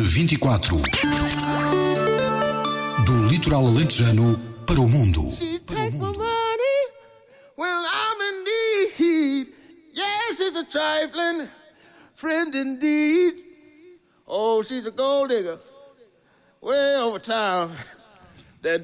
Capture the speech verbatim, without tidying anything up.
vinte e quatro. Do litoral alentejano para o mundo. Take my money when I'm in need. Yes, it's a trifling friend indeed. Oh, she's a gold digger way over town.